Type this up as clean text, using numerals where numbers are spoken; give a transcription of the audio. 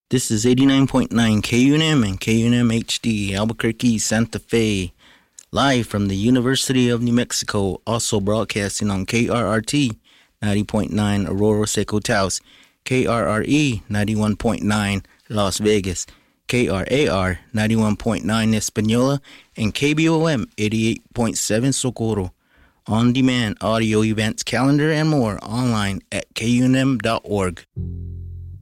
This is 89.9 KUNM and KUNM HD, Albuquerque, Santa Fe. Live from the University of New Mexico, also broadcasting on KRRT 90.9 Aurora Seco Taos, KRRE 91.9 Las Vegas, KRAR 91.9 Española, and KBOM 88.7 Socorro. On-demand audio events calendar and more online at kunm.org.